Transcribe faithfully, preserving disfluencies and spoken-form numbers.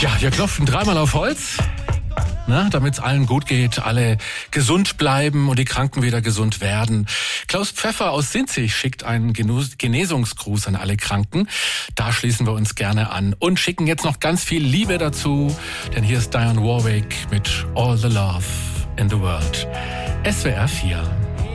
Ja, wir klopfen dreimal auf Holz, damit es allen gut geht, alle gesund bleiben und die Kranken wieder gesund werden. Klaus Pfeffer aus Sinzig schickt einen Genesungsgruß an alle Kranken. Da schließen wir uns gerne an und schicken jetzt noch ganz viel Liebe dazu, denn hier ist Dionne Warwick mit All the Love in the World. S W R vier.